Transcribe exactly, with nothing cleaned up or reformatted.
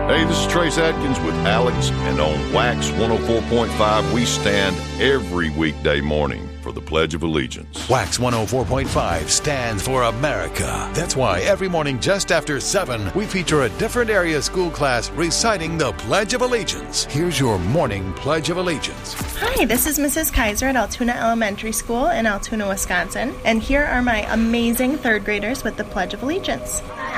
Hey, this is Trace Atkins with Alex, and on Wax one oh four point five, we stand every weekday morning for the Pledge of Allegiance. Wax one oh four point five stands for America. That's why every morning just after seven, we feature a different area school class reciting the Pledge of Allegiance. Here's your morning Pledge of Allegiance. Hi, this is Missus Kaiser at Altoona Elementary School in Altoona, Wisconsin, and here are my amazing third graders with the Pledge of Allegiance.